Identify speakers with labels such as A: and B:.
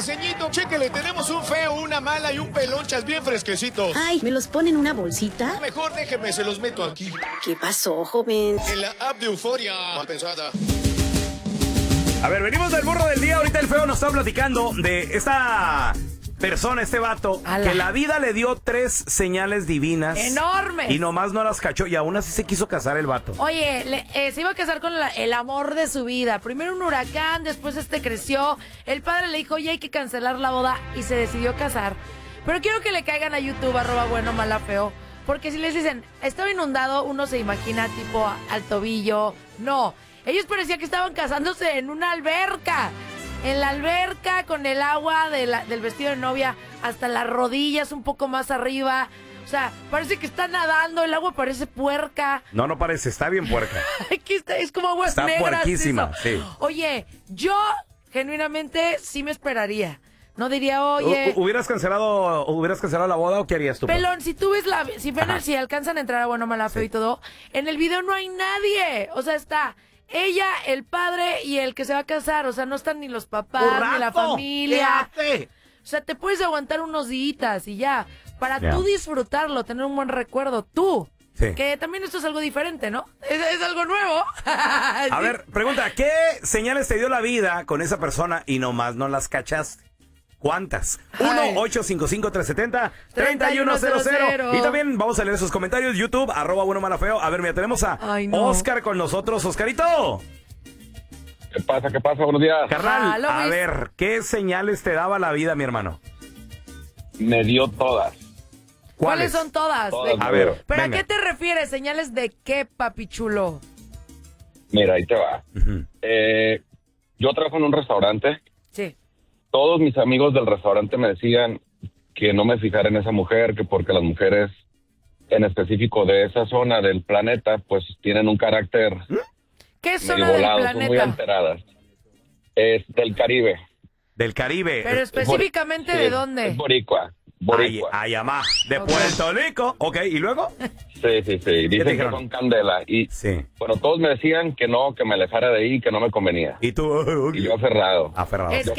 A: ceñito. Chéquele, tenemos un feo, una mala y un pelonchas bien fresquecitos.
B: Ay, ¿me los pone en una bolsita?
A: Mejor déjeme, se los meto aquí.
B: ¿Qué pasó, joven?
A: En la app de Euforia. Mal pensada.
C: A ver, venimos del burro del día. Ahorita el feo nos está platicando de esta persona, este vato, que la vida le dio 3 señales divinas.
D: ¡Enormes!
C: Y nomás no las cachó y aún así se quiso casar el vato.
D: Oye, se iba a casar con el amor de su vida. Primero un huracán, después creció. El padre le dijo, oye, hay que cancelar la boda y se decidió casar. Pero quiero que le caigan a YouTube, @bueno_mala_feo. Porque si les dicen, estaba inundado, uno se imagina tipo al tobillo. No, ellos parecía que estaban casándose en una alberca. En la alberca, con el agua del vestido de novia hasta las rodillas, un poco más arriba. O sea, parece que está nadando, el agua parece puerca.
C: No parece, está bien puerca.
D: Aquí es como aguas negras.
C: Está puerquísima, sí.
D: Oye, yo genuinamente sí me esperaría. No diría, oye...
C: ¿Hubieras cancelado la boda o qué harías tú?
D: Pelón, si tú ves si alcanzan a entrar a Bueno, Mala, Feo y todo, en el video no hay nadie. O sea, está ella, el padre y el que se va a casar. O sea, no están ni los papás, ni la familia.
C: ¿Qué?
D: O sea, te puedes aguantar unos días y ya. Para tú disfrutarlo, tener un buen recuerdo. Tú. Sí. Que también esto es algo diferente, ¿no? Es algo nuevo.
C: A ver, pregunta, ¿qué señales te dio la vida con esa persona y nomás no las cachaste? ¿Cuántas? 1-855-370-3100. Y también vamos a leer sus comentarios. YouTube, @buenomalafeo. A ver, mira, tenemos a Oscar con nosotros. Oscarito.
E: ¿Qué pasa? Buenos días.
C: Carnal, a ver, ¿qué señales te daba la vida, mi hermano?
E: Me dio todas.
D: ¿Cuáles son todas?
C: A ver,
D: ¿pero
C: venga.
D: a qué te refieres? ¿Señales de qué, papi chulo?
E: Mira, ahí te va. Yo trabajo en un restaurante.
D: Sí.
E: Todos mis amigos del restaurante me decían que no me fijara en esa mujer, que porque las mujeres en específico de esa zona del planeta, pues tienen un carácter
D: ¿Qué zona
E: medio
D: del
E: volado, son
D: planeta?
E: muy alteradas. Es del Caribe.
C: Del Caribe.
D: Pero específicamente ¿de dónde?
E: Es boricua.
C: Ayamá, de Puerto Rico. Ok, ¿y luego?
E: Sí. Dicen que son candela. Y bueno, todos me decían que no, que me alejara de ahí, que no me convenía.
C: ¿Y tú?
E: Y yo aferrado.
D: Es